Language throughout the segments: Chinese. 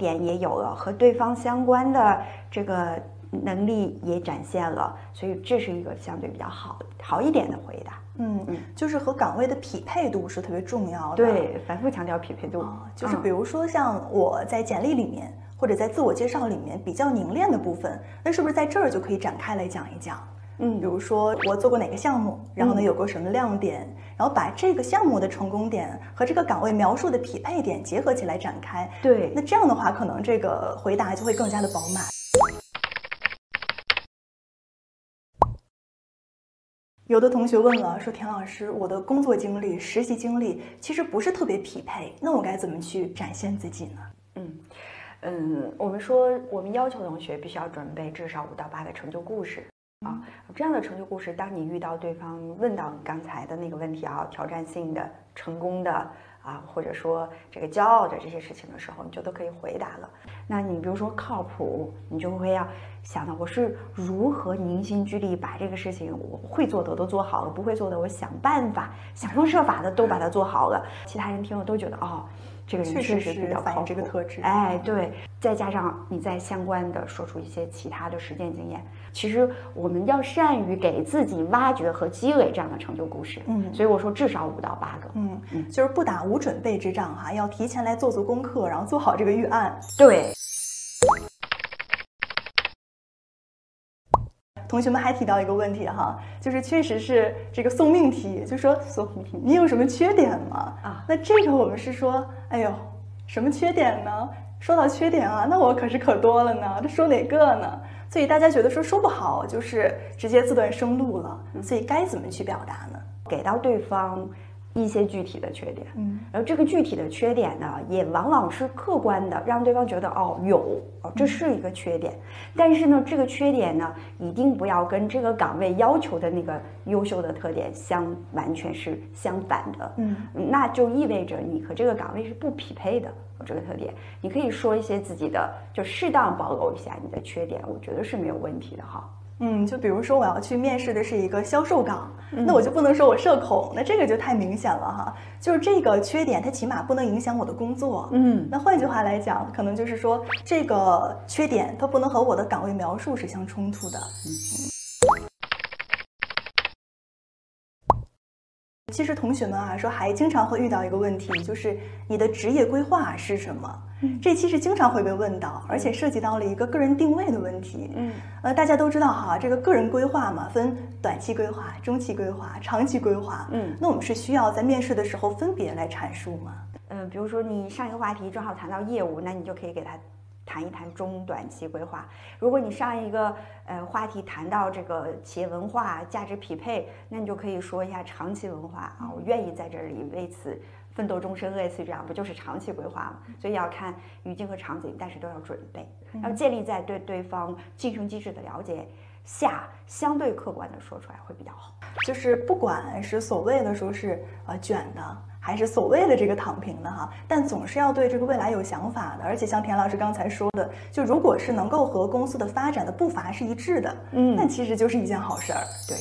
点也有了，和对方相关的这个能力也展现了，所以这是一个相对比较好一点的回答。 就是和岗位的匹配度是特别重要的。 对，反复强调匹配度。 就是比如说像我在简历里面或者在自我介绍里面比较凝练的部分，那是不是在这儿就可以展开来讲一讲？比如说我做过哪个项目，然后呢有过什么亮点，然后把这个项目的成功点和这个岗位描述的匹配点结合起来展开。 对， 那这样的话，可能这个回答就会更加的饱满。有的同学问了，说田老师，我的工作经历、实习经历其实不是特别匹配，那我该怎么去展现自己呢？ 我们说我们要求同学必须要准备至少5到8个成就故事啊，这样的成就故事，当你遇到对方问到你刚才的那个问题啊，挑战性的、成功的啊，或者说这个骄傲的这些事情的时候，你就都可以回答了。那你比如说靠谱，你就会要想到我是如何凝心聚力把这个事情我会做的都做好了，不会做的我想办法、想方设法的都把它做好了。其他人听了都觉得哦，这个人确实比较靠谱， 这个特质。 哎，对，再加上你再相关的说出一些其他的实践经验，其实我们要善于给自己挖掘和积累这样的成就故事。所以我说至少5到8个。 就是不打无准备之仗哈，要提前来做功课，然后做好这个预案。 对。 同学们还提到一个问题哈，就是确实是这个送命题，就说你有什么缺点吗？那这个我们是说，哎呦，什么缺点呢？说到缺点啊，那我可多了呢，这说哪个呢？所以大家觉得说不好，就是直接自断生路了。所以该怎么去表达呢？ 给到对方一些具体的缺点，然后这个具体的缺点呢，也往往是客观的，让对方觉得这是一个缺点，但是呢，这个缺点呢，一定不要跟这个岗位要求的那个优秀的特点完全是相反的，那就意味着你和这个岗位是不匹配的。这个特点，你可以说一些自己的，就适当暴露一下你的缺点，我觉得是没有问题的哈。 就比如说我要去面试的是一个销售岗，那我就不能说我社恐，那这个就太明显了哈。就是这个缺点，它起码不能影响我的工作。那换句话来讲，可能就是说这个缺点它不能和我的岗位描述是相冲突的。其实同学们啊，说还经常会遇到一个问题，就是你的职业规划是什么？这其实经常会被问到，而且涉及到了一个个人定位的问题。大家都知道哈，这个个人规划嘛，分短期规划、中期规划、长期规划。那我们是需要在面试的时候分别来阐述吗？ 比如说你上一个话题正好谈到业务，那你就可以给他谈一谈中短期规划。如果你上一个话题谈到这个企业文化、价值匹配，那你就可以说一下长期文化啊，我愿意在这里为此奋斗终身，类似于这样，不就是长期规划吗？所以要看语境和场景，但是都要准备，要建立在对对方晋升机制的了解下，相对客观的说出来会比较好。 就是不管是所谓的说是卷的，还是所谓的这个躺平的哈，但总是要对这个未来有想法的。而且像田老师刚才说的，就如果是能够和公司的发展的步伐是一致的，那其实就是一件好事儿。 对。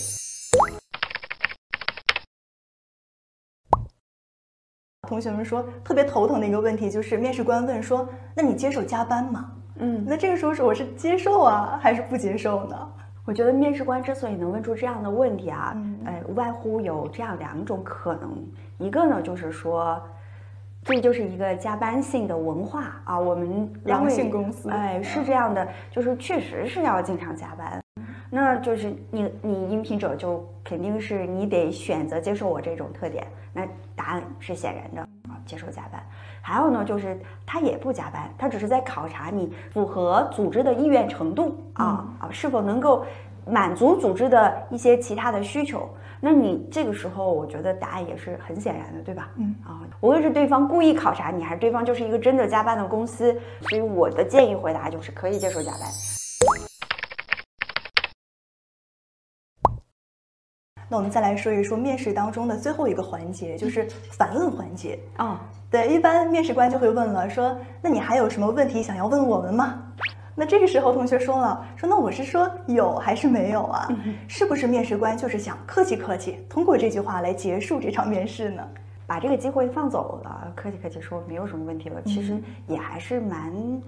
同学们说特别头疼的一个问题就是面试官问说，那你接受加班吗？那这个时候我是接受啊，还是不接受呢？ 我觉得面试官之所以能问出这样的问题啊，无外乎有这样2种可能。一个呢，就是说，这就是一个加班性的文化啊，我们狼性公司， 是这样的，就是确实是要经常加班。那就是你应聘者就肯定是你得选择接受我这种特点，那答案是显然的啊，接受加班。还有呢，就是他也不加班，他只是在考察你符合组织的意愿程度是否能够满足组织的一些其他的需求。那你这个时候，我觉得答案也是很显然的，对吧？无论是对方故意考察你，还是对方就是一个真的加班的公司，所以我的建议回答就是可以接受加班。 那我们再来说一说面试当中的最后一个环节，就是反问环节。对，一般面试官就会问了，说那你还有什么问题想要问我们吗？那这个时候同学说了，说那我是说有还是没有啊？是不是面试官就是想客气客气，通过这句话来结束这场面试呢？ 把这个机会放走了，客气客气说没有什么问题了，其实也还是蛮